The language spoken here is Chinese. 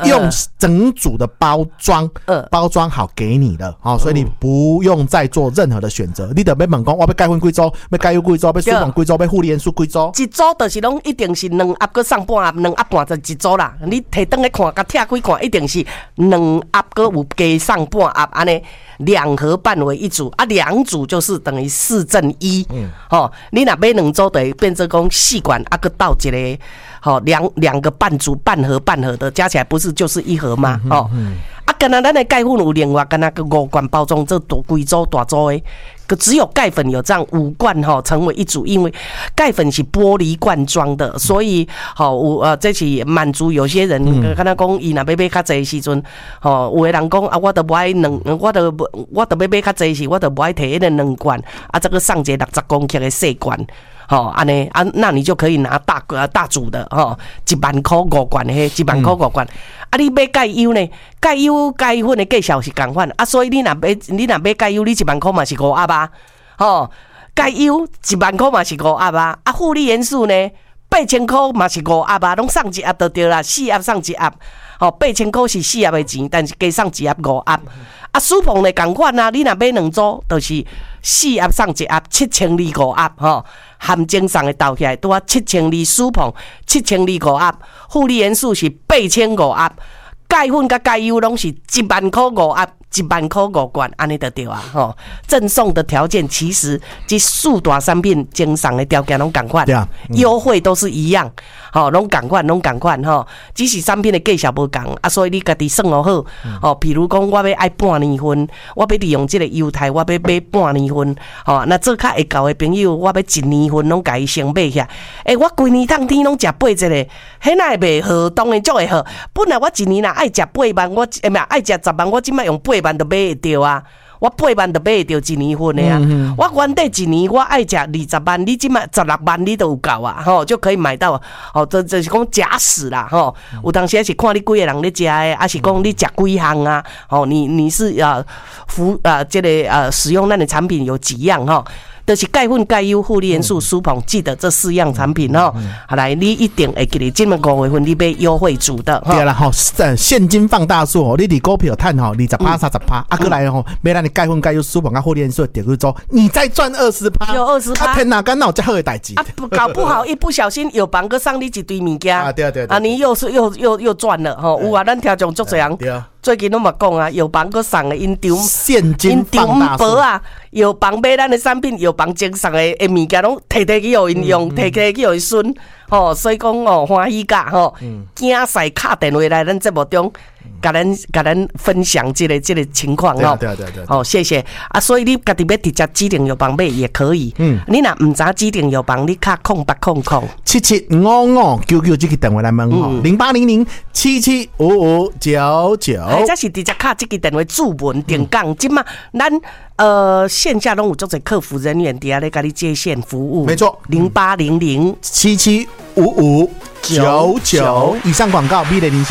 用整组的包装好给你的，所以你不用再做任何的选择。你就要问讲，我要改分几组，要改油几组，要输房几组，要护理元素几组。 一组就是拢一定是2盒搁送半盒，2盒半就一组啦。你摕转来看，甲拆开看，一定是2盒搁有加送半盒安尼，2盒半为一组啊，2组就是等于4正1。你若买2组，就会变成讲4罐啊，搁倒一个。两个半组半盒的加起来不是就是1盒吗？敢若咱的钙粉有另外敢若5罐包装，这多规组大组的，可只有钙粉有这样5罐成为一组，因为钙粉是玻璃罐装的，所以这是满足有些人敢若讲伊若要买较济的时阵，有的人讲啊，我都不爱我都要买较济时，我都不爱摕迄个2罐啊，这个送一个60公克的细罐。安尼啊，那你就可以拿大组的1万块5罐的，1万块5罐。啊，你买钙油呢？钙油钙粉的价钱是同款啊，所以你若买钙油，你1万块嘛是5盒啊。钙油1万块嘛是5盒啊。啊，护理元素呢？8000块嘛是5盒啊，拢送1盒就对啦，4盒送1盒。8000块是4盒的钱，但是加送1盒5盒。啊，舒膨的同款啊，你若买2组，就是4盒送1盒，7200-5盒含精送的倒起来，拄啊7200舒膨，7200-5盒，护理元素是8500盒，钙粉甲钙油拢是1万块5盒。1万块5罐，安尼就对啊！赠送的条件其实这4大产品精送的条件拢同款，优惠都是一样，拢同款只是产品的价钱无同啊，所以你家己算好比如讲，我要爱半年份，我要利用这个优待，我要买半年份，那做较会交的朋友，我要1年份拢家己先买起来。我规年冬天拢食8节的，迄哪会袂好？当然足会好。本来我一年爱食8万，我爱食10万，我即摆用8万就买会到啊！我8万就买会到1年份的啊！我原底1年我爱食20万，你即摆16万你都有够啊！就可以买到这是讲假使啦有当时是看你几个人咧食的，还是讲你食几项啊？你是这个使用咱的产品有几样就是钙粉、钙油、护理元素、舒膨，记得这4样产品好来，你一定会记得，今5月份你买优惠组的对啦现金放大数你股票赚20%、30%，过来买咱的钙粉、钙油、舒膨跟护理元素的点之后，你再赚20%， 有20%， 天哪，干哪有这好的代志？ 搞不好一不小心有帮个上你一堆物件对， 你又赚了有啊，咱听众足多人。最近拢嘛讲啊，有帮个送的因丢现金放大数啊，有帮买咱的产品，有帮精送的物件拢摕去有因用，摕去有因孙所以讲欢喜甲惊使敲电话来咱节目中，甲咱分享这个情况对， 谢谢啊，所以你家己要直接指定药房买也可以，你若唔知指定药房，你敲0800775599 这个电话来问0800775599。 这是直接敲这个电话注文定岗，即嘛咱线下拢有足侪客服人员伫遐咧甲你接线服务， 没错 ，0800775599 以上广告，美丽领先。